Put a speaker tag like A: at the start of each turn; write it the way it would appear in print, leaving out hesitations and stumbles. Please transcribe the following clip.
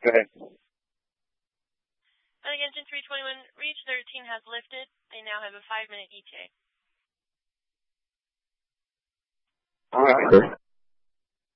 A: Go ahead.
B: Boeing Engine 321, Reach 13 has lifted. They now have a 5-minute ETA.
A: All right.